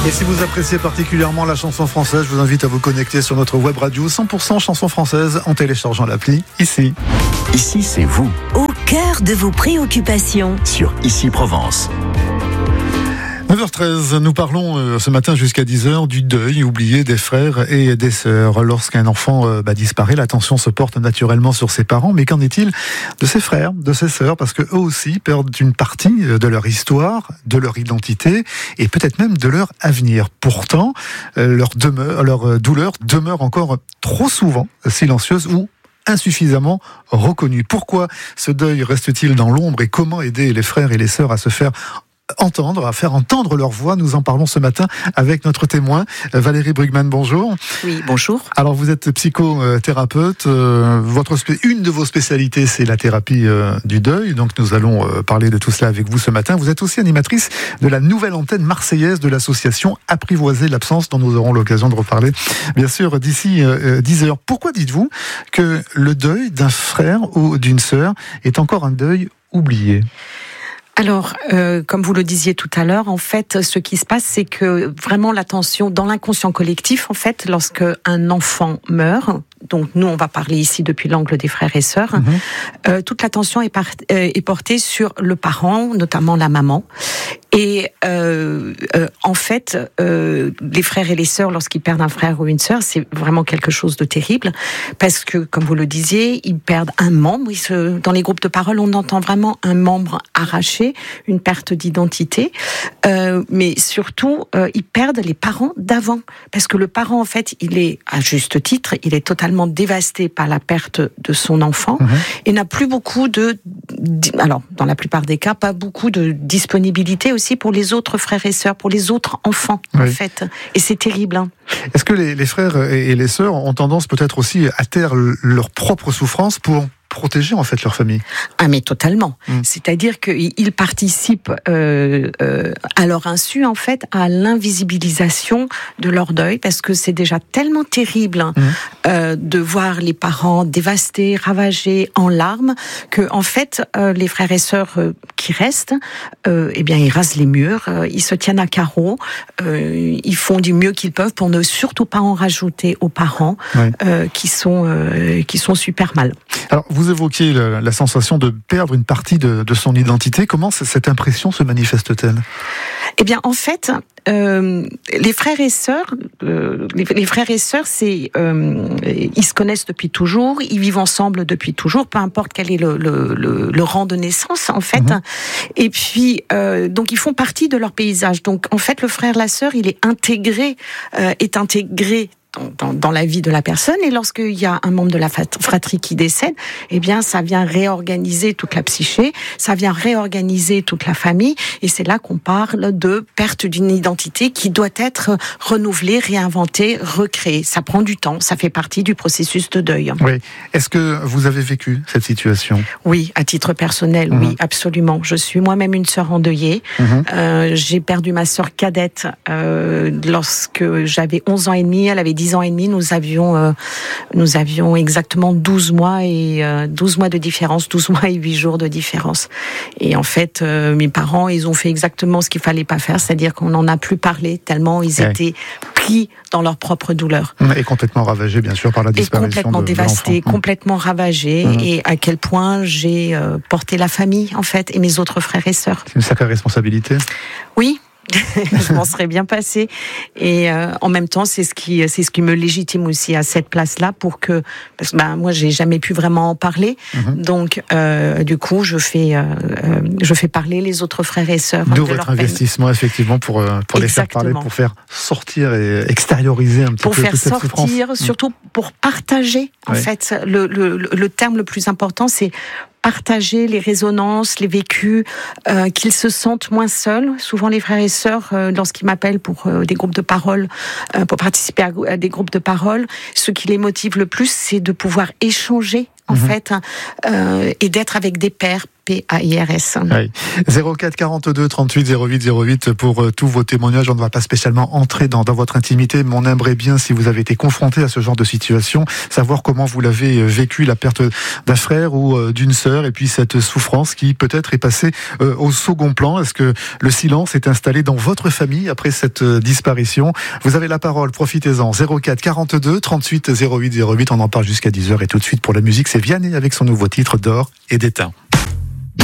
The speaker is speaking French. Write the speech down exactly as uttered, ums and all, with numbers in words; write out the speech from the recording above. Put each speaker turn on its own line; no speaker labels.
Et si vous appréciez particulièrement la chanson française, je vous invite à vous connecter sur notre web radio cent pour cent chanson française en téléchargeant l'appli Ici.
Ici, c'est vous.
Au cœur de vos préoccupations.
Sur Ici Provence.
neuf heures treize, nous parlons euh, ce matin jusqu'à dix heures du deuil oublié des frères et des sœurs. Lorsqu'un enfant euh, bah, disparaît, l'attention se porte naturellement sur ses parents. Mais qu'en est-il de ses frères, de ses sœurs? Parce qu'eux aussi perdent une partie de leur histoire, de leur identité et peut-être même de leur avenir. Pourtant, euh, leur, demeure, leur douleur demeure encore trop souvent silencieuse ou insuffisamment reconnue. Pourquoi ce deuil reste-t-il dans l'ombre et comment aider les frères et les sœurs à se faire entendre, à faire entendre leur voix? Nous en parlons ce matin avec notre témoin, Valérie Brugman. Bonjour.
Oui, bonjour.
Alors, vous êtes psychothérapeute. Euh, votre spé- une de vos spécialités, c'est la thérapie euh, du deuil. Donc, nous allons euh, parler de tout cela avec vous ce matin. Vous êtes aussi animatrice de la nouvelle antenne marseillaise de l'association Apprivoiser l'absence, dont nous aurons l'occasion de reparler, bien sûr, d'ici euh, dix heures. Pourquoi dites-vous que le deuil d'un frère ou d'une sœur est encore un deuil oublié ?
Alors, euh, comme vous le disiez tout à l'heure, en fait, ce qui se passe, c'est que vraiment l'attention dans l'inconscient collectif, en fait, lorsque un enfant meurt, donc nous, on va parler ici depuis l'angle des frères et sœurs, mmh. euh, toute l'attention est, par- euh, est portée sur le parent, notamment la maman. Et euh, euh, en fait, euh, les frères et les sœurs, lorsqu'ils perdent un frère ou une sœur, c'est vraiment quelque chose de terrible, parce que, comme vous le disiez, ils perdent un membre. Ils se, dans les groupes de parole, on entend vraiment un membre arraché, une perte d'identité, euh, mais surtout, euh, ils perdent les parents d'avant, parce que le parent, en fait, il est, à juste titre, il est totalement dévasté par la perte de son enfant, mmh. et n'a plus beaucoup de, alors, dans la plupart des cas, pas beaucoup de disponibilité aussi pour les autres frères et sœurs, pour les autres enfants, oui. en fait. Et c'est terrible. Hein.
Est-ce que les, les frères et les sœurs ont tendance peut-être aussi à taire leur propre souffrance pour protéger en fait leur famille?
Ah mais totalement. Mmh. C'est-à-dire qu'ils participent euh, euh, à leur insu en fait à l'invisibilisation de leur deuil, parce que c'est déjà tellement terrible mmh. euh, de voir les parents dévastés, ravagés, en larmes, que en fait euh, les frères et sœurs euh, qui restent, euh, eh bien ils rasent les murs, euh, ils se tiennent à carreau, euh, ils font du mieux qu'ils peuvent pour ne surtout pas en rajouter aux parents ouais. euh, qui sont euh, qui sont super mal.
Alors, vous évoquiez la, la sensation de perdre une partie de, de son identité. Comment cette impression se manifeste-t-elle ?
Eh bien, en fait, euh, les frères et sœurs, euh, les, les frères et sœurs, c'est, euh, ils se connaissent depuis toujours, ils vivent ensemble depuis toujours, peu importe quel est le, le, le, le rang de naissance, en fait. Mmh. Et puis, euh, donc, ils font partie de leur paysage. Donc, en fait, le frère, la sœur, il est intégré, euh, est intégré. Dans, dans la vie de la personne, et lorsqu'il y a un membre de la fratrie qui décède, eh bien, ça vient réorganiser toute la psyché, ça vient réorganiser toute la famille, et c'est là qu'on parle de perte d'une identité qui doit être renouvelée, réinventée, recréée. Ça prend du temps, ça fait partie du processus de deuil.
Oui. Est-ce que vous avez vécu cette situation ?
Oui, à titre personnel, mmh. oui, absolument. Je suis moi-même une sœur endeuillée. Mmh. Euh, j'ai perdu ma sœur cadette euh, lorsque j'avais onze ans et demi, elle avait dix ans et demi, nous avions, euh, nous avions exactement douze mois et euh, douze mois de différence, douze mois et huit jours de différence. Et en fait, euh, mes parents, ils ont fait exactement ce qu'il fallait pas faire, c'est-à-dire qu'on n'en a plus parlé tellement ils ouais. étaient pris dans leur propre douleur.
Et complètement ravagés, bien sûr, par la disparition
et complètement
de,
dévastés,
de
complètement ravagés, mmh. et à quel point j'ai euh, porté la famille, en fait, et mes autres frères et sœurs.
C'est une sacrée responsabilité.
Oui. Je m'en serais bien passée, et euh, en même temps c'est ce qui c'est ce qui me légitime aussi à cette place-là, pour que, parce que ben moi j'ai jamais pu vraiment en parler, mmh. donc euh, du coup je fais euh, je fais parler les autres frères et sœurs.
D'où votre investissement peine. Effectivement pour pour les faire parler, pour faire sortir et extérioriser un petit
pour
peu
faire
toute cette
sortir,
souffrance.
surtout pour partager. En ouais. fait, le, le le terme le plus important, c'est partager les résonances, les vécus, euh, qu'ils se sentent moins seuls. Souvent, les frères et sœurs, euh, lorsqu'ils m'appellent pour euh, des groupes de parole, euh, pour participer à, à des groupes de parole, ce qui les motive le plus, c'est de pouvoir échanger, en mmh. fait, euh, et d'être avec des pairs, P A I R S.
Oui. zéro quatre quarante-deux trente-huit zéro huit zéro huit pour euh, tous vos témoignages. On ne va pas spécialement entrer dans, dans votre intimité, mais on aimerait bien, si vous avez été confronté à ce genre de situation, savoir comment vous l'avez vécu, la perte d'un frère ou euh, d'une sœur, et puis cette souffrance qui peut-être est passée euh, au second plan. Est-ce que le silence est installé dans votre famille après cette euh, disparition? Vous avez la parole, profitez-en. zéro quatre quarante-deux trente-huit zéro huit zéro huit, on en parle jusqu'à dix heures, et tout de suite pour la musique, c'est Vianney avec son nouveau titre d'Or et d'étain.